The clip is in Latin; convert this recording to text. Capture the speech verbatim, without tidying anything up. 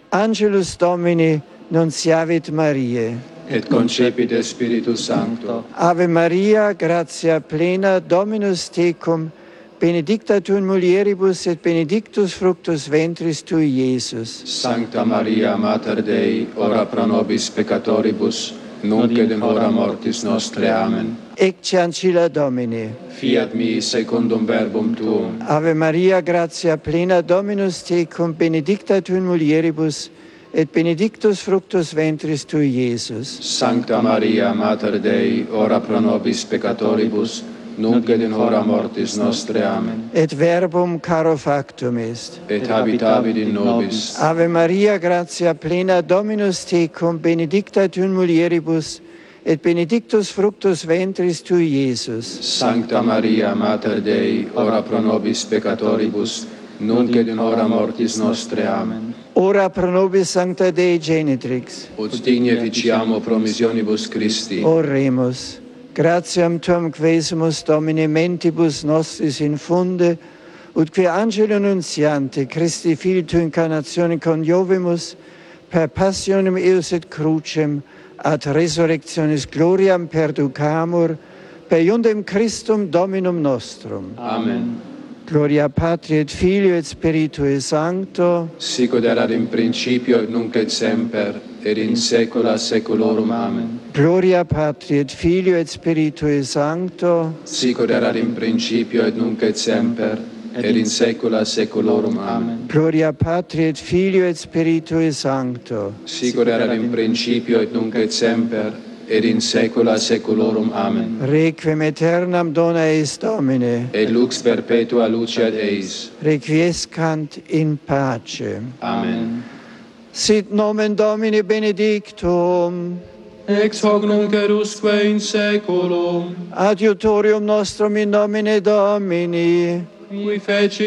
Angelus Domini, nunciavit Mariae. Et concepit Spiritus Sancto. Ave Maria, gratia plena, Dominus tecum, benedicta tu in mulieribus et benedictus fructus ventris tui, Iesus. Sancta Maria, Mater Dei, ora pro nobis peccatoribus, nunc et in hora mortis nostre. Amen. Ecce ancilla Domini. Fiat mi secundum verbum tuum. Ave Maria, gratia plena, Dominus tecum, benedicta tu in mulieribus, et benedictus fructus ventris tui, Iesus. Sancta Maria, Mater Dei, ora pro nobis peccatoribus, nunc et in hora mortis nostre. Amen. Et verbum caro factum est. Et habitavit in nobis. Ave Maria, gratia plena, Dominus tecum, benedicta tu in mulieribus, et benedictus fructus ventris tui, Iesus. Sancta Maria, Mater Dei, ora pro nobis peccatoribus, nunc et in hora mortis nostre. Amen. Ora pro nobis Sancta Dei Genitrix. Ut digne ficiamo promissionibus Christi. Oremus. Gratiam tuam quesumus Domine mentibus nostris infunde, ut qui angelo nuntiante Christi Filii tu incarnatione coniovimus, per passionem eus et crucem, ad resurrectionis gloriam perducamur, per iundem Christum Dominum nostrum. Amen. Gloria Patri et Filio et Spiritui Sancto, Sic ut erat in principio et nunc et semper, et in saecula saeculorum. Amen. Gloria Patri et Filio et Spiritui Sancto, Sic ut erat in principio et nunc et semper, et in saecula saeculorum. Amen. Gloria Patri et Filio et Spiritui Sancto, Sic ut erat in principio et nunc et semper, et in saecula saeculorum. Amen. Requiem aeternam dona eis Domine, Et lux perpetua luceat eis. requiescant in pace. Amen. Sit nomen Domini benedictum, Ex hoc nunc erusque in saeculum, adiutorium nostrum in nomine Domini, qui feci